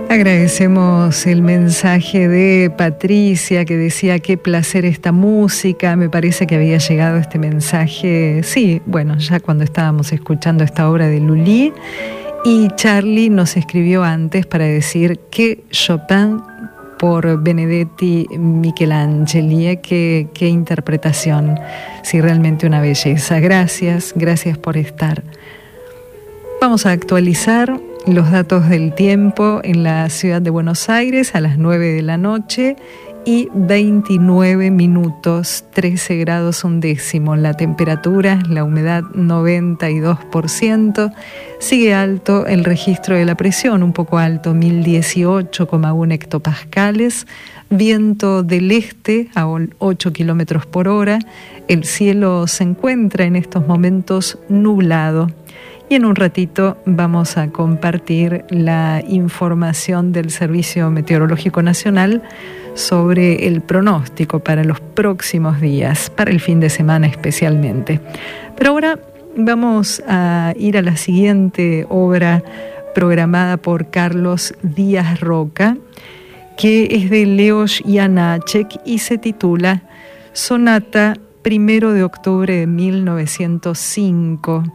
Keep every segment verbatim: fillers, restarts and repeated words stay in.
Agradecemos el mensaje de Patricia que decía qué placer esta música. Me parece que había llegado este mensaje, sí, bueno, ya cuando estábamos escuchando esta obra de Lully. Y Charlie nos escribió antes para decir que Chopin por Benedetti Michelangeli, qué, qué interpretación, sí, realmente una belleza. Gracias, gracias por estar. Vamos a actualizar los datos del tiempo en la ciudad de Buenos Aires a las nueve de la noche y veintinueve minutos, trece grados un décimo. La temperatura, la humedad noventa y dos por ciento. Sigue alto el registro de la presión, un poco alto, mil dieciocho coma uno hectopascales. Viento del este a ocho kilómetros por hora. El cielo se encuentra en estos momentos nublado. Y en un ratito vamos a compartir la información del Servicio Meteorológico Nacional sobre el pronóstico para los próximos días, para el fin de semana especialmente. Pero ahora vamos a ir a la siguiente obra programada por Carlos Díaz Roca, que es de Leos Janáček y se titula Sonata primero de octubre de mil novecientos cinco.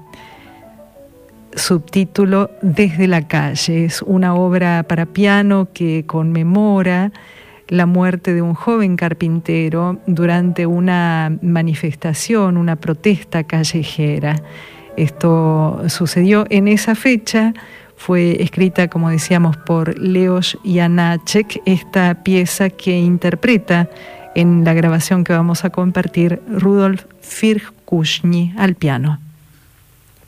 Subtítulo Desde la calle. Es una obra para piano que conmemora la muerte de un joven carpintero durante una manifestación, una protesta callejera. Esto sucedió en esa fecha. Fue escrita, como decíamos, por Leos Janáček, esta pieza que interpreta en la grabación que vamos a compartir Rudolf Firkushny al piano.